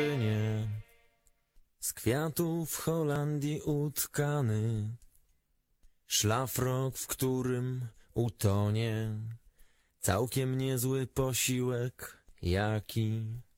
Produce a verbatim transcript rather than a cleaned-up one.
Nie. Z kwiatów w Holandii utkany szlafrok, w którym utonie całkiem niezły posiłek, jaki